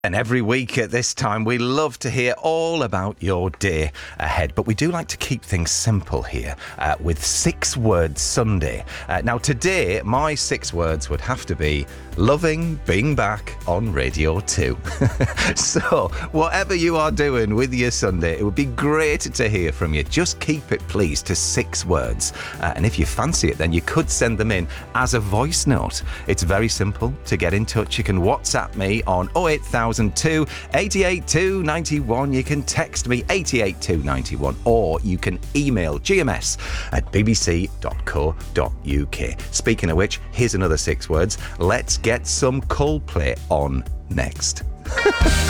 And every week at this time, we love to hear all about your day ahead. But we do like to keep things simple here with 6 Words Sunday. Now, today, my 6 words would have to be loving being back on Radio 2. So, whatever you are doing with your Sunday, it would be great to hear from you. Just keep it, please, to 6 words. And if you fancy it, then you could send them in as a voice note. It's very simple to get in touch. You can WhatsApp me on 08002 88291. You can text me 88291, or you can email gms@bbc.co.uk. Speaking of which, here's another 6 words. Let's get some Coldplay on next.